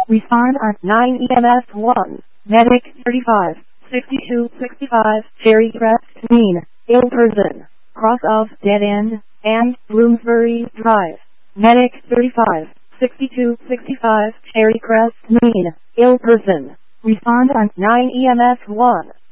Respond on 9 EMS 1. Medic 35, 6265, Cherry Crest, Mean, ill person, cross of Dead End, and Bloomsbury Drive. Medic 35, 6265, Cherry Crest, Mean, ill person. Respond on 9 EMS 1.